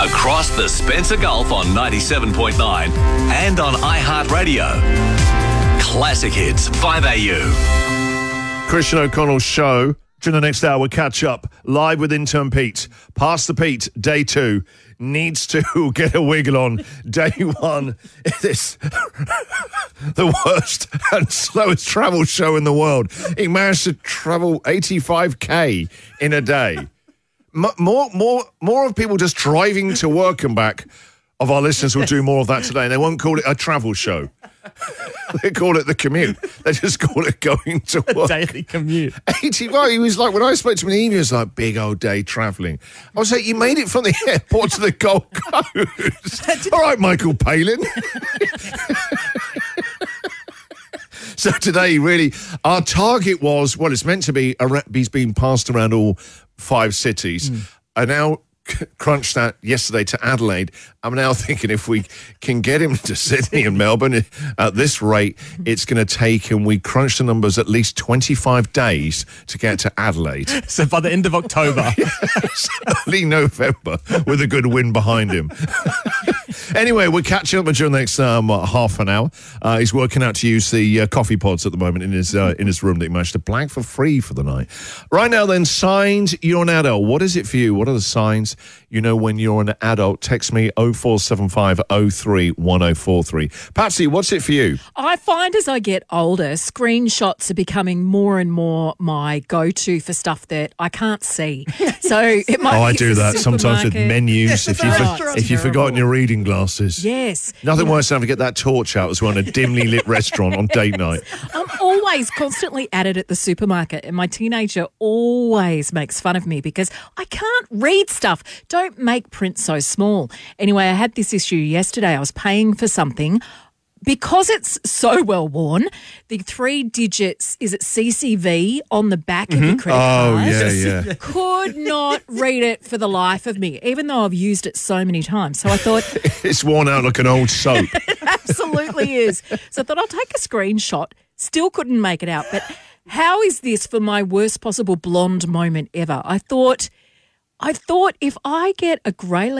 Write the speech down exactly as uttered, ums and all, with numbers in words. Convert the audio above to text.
Across the Spencer Gulf on ninety-seven point nine and on iHeartRadio. Classic Hits, five A U. Christian O'Connell's show. During the next hour, we'll catch up live with intern Pete. Pass the Pete, day two. Needs to get a wiggle on. Day one, this the worst and slowest travel show in the world. He managed to travel eighty-five K in a day. M- more, more, more of people just driving to work and back of our listeners will do more of that today. And they won't call it a travel show. They call it the commute. They just call it going to work. Daily commute. eighty-five, he was like, when I spoke to him in the evening, he was like, big old day travelling. I was like, you made it from the airport to the Gold Coast. All right, Michael Palin. So today, really, our target was, well, it's meant to be, he's been passed around all five cities. Mm. I now crunched that yesterday to Adelaide. I'm now thinking if we can get him to Sydney and Melbourne at this rate, it's going to take him, we crunched the numbers, at least twenty-five days to get to Adelaide. So by the end of October. Yes, early November with a good wind behind him. Anyway, we'll catch up during the next um, half an hour. Uh, he's working out to use the uh, coffee pods at the moment in his uh, in his room that he managed to blag for free for the night. Right now then, signs you're an adult. What is it for you? What are the signs you know when you're an adult? Text me oh four seven five oh three one oh four three. Patsy, what's it for you? I find as I get older, screenshots are becoming more and more my go-to for stuff that I can't see. So it might Oh, I be do the that sometimes with supermarket. menus. If you've, Oh, if you've forgotten your reading glasses. Yes. Nothing worse than having to get that torch out as well in a dimly lit restaurant on date night. I'm always constantly at it at the supermarket, and my teenager always makes fun of me because I can't read stuff. Don't make print so small. Anyway, I had this issue yesterday. I was paying for something. Because it's so well worn, the three digits, is it C C V on the back mm-hmm. of your credit oh, card? Oh, yeah, yeah. Could not read it for the life of me, even though I've used it so many times. So I thought... It's worn out like an old soap. It absolutely is. So I thought I'll take a screenshot. Still couldn't make it out. But how is this for my worst possible blonde moment ever? I thought, I thought if I get a grey